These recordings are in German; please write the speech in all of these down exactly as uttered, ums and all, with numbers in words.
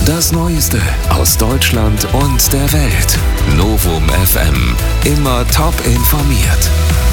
Das Neueste aus Deutschland und der Welt. Novum F M. Immer top informiert.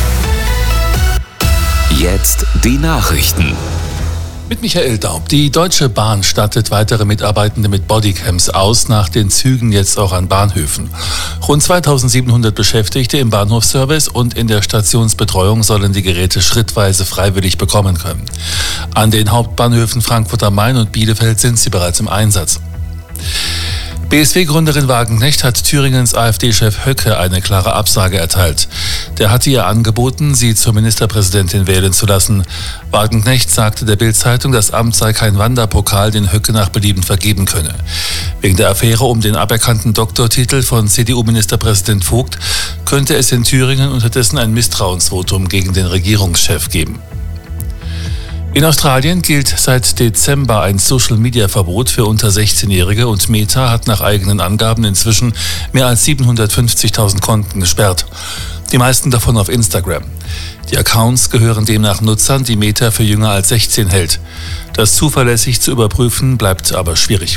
Jetzt die Nachrichten. Mit Michael Daub. Die Deutsche Bahn stattet weitere Mitarbeitende mit Bodycams aus, nach den Zügen jetzt auch an Bahnhöfen. Rund zweitausendsiebenhundert Beschäftigte im Bahnhofsservice und in der Stationsbetreuung sollen die Geräte schrittweise freiwillig bekommen können. An den Hauptbahnhöfen Frankfurt am Main und Bielefeld sind sie bereits im Einsatz. B S W-Gründerin Wagenknecht hat Thüringens AfD-Chef Höcke eine klare Absage erteilt. Der hatte ihr angeboten, sie zur Ministerpräsidentin wählen zu lassen. Wagenknecht sagte der Bild-Zeitung, das Amt sei kein Wanderpokal, den Höcke nach Belieben vergeben könne. Wegen der Affäre um den aberkannten Doktortitel von C D U-Ministerpräsident Vogt könnte es in Thüringen unterdessen ein Misstrauensvotum gegen den Regierungschef geben. In Australien gilt seit Dezember ein Social-Media-Verbot für unter sechzehnjährige und Meta hat nach eigenen Angaben inzwischen mehr als siebenhundertfünfzigtausend Konten gesperrt. Die meisten davon auf Instagram. Die Accounts gehören demnach Nutzern, die Meta für jünger als sechzehn hält. Das zuverlässig zu überprüfen bleibt aber schwierig.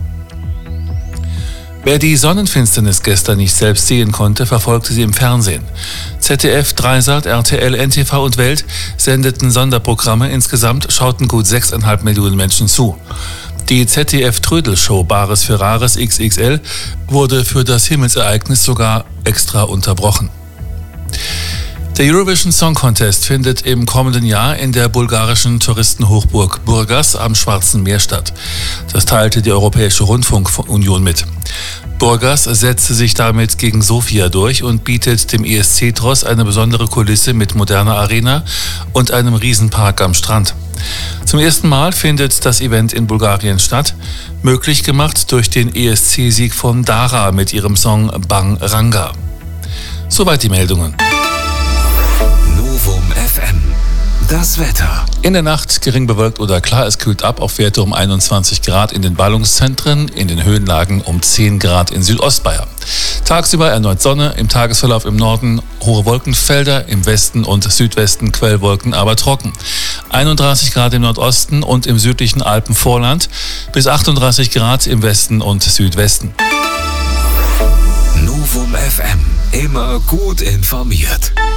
Wer die Sonnenfinsternis gestern nicht selbst sehen konnte, verfolgte sie im Fernsehen. Z D F, Dreisat, R T L, N T V und Welt sendeten Sonderprogramme. Insgesamt schauten gut sechseinhalb Millionen Menschen zu. Die Z D F-Trödelshow Bares für Rares X X L wurde für das Himmelsereignis sogar extra unterbrochen. Der Eurovision Song Contest findet im kommenden Jahr in der bulgarischen Touristenhochburg Burgas am Schwarzen Meer statt. Das teilte die Europäische Rundfunkunion mit. Burgas setzte sich damit gegen Sofia durch und bietet dem E S C Tross eine besondere Kulisse mit moderner Arena und einem Riesenpark am Strand. Zum ersten Mal findet das Event in Bulgarien statt, möglich gemacht durch den E S C-Sieg von Dara mit ihrem Song Bang Ranga. Soweit die Meldungen. Novum F M. Das Wetter. In der Nacht gering bewölkt oder klar, es kühlt ab auf Werte um einundzwanzig Grad in den Ballungszentren, in den Höhenlagen um zehn Grad in Südostbayern. Tagsüber erneut Sonne, im Tagesverlauf im Norden hohe Wolkenfelder, im Westen und Südwesten Quellwolken, aber trocken. einunddreißig Grad im Nordosten und im südlichen Alpenvorland, bis achtunddreißig Grad im Westen und Südwesten. Novum F M. Immer gut informiert.